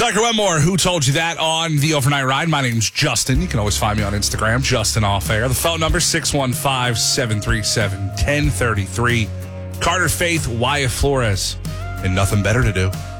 Dr. Wetmore, who told you that on the overnight ride? My name's Justin. You can always find me on Instagram, Justin Off Air. The phone number 615-737-1033. Carter Faith, Wyatt Flores, and nothing better to do.